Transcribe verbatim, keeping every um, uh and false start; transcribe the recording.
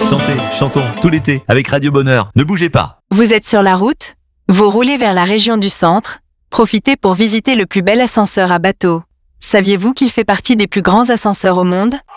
Chantez, chantons, tout l'été, avec Radio Bonheur. Ne bougez pas. Vous êtes sur la route? Vous roulez vers la région du centre? Profitez pour visiter le plus bel ascenseur à bateau. Saviez-vous qu'il fait partie des plus grands ascenseurs au monde?